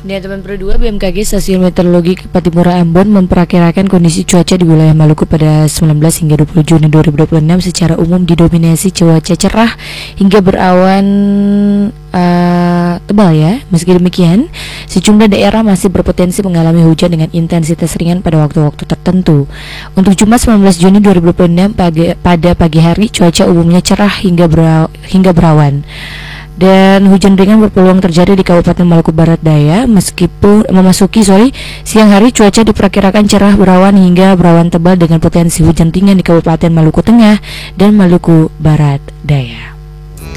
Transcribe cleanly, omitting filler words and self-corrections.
Di Teman Pro 2, BMKG Stasiun Meteorologi Patimura Ambon memperkirakan kondisi cuaca di wilayah Maluku pada 19 hingga 20 Juni 2026 secara umum didominasi cuaca cerah hingga berawan tebal ya. Meski demikian, sejumlah daerah masih berpotensi mengalami hujan dengan intensitas ringan pada waktu-waktu tertentu. Untuk Jumat 19 Juni 2026 pada pagi hari cuaca umumnya cerah hingga berawan. Dan hujan ringan berpeluang terjadi di Kabupaten Maluku Barat Daya. Meskipun memasuki siang hari cuaca diperkirakan cerah berawan hingga berawan tebal dengan potensi hujan ringan di Kabupaten Maluku Tengah dan Maluku Barat Daya.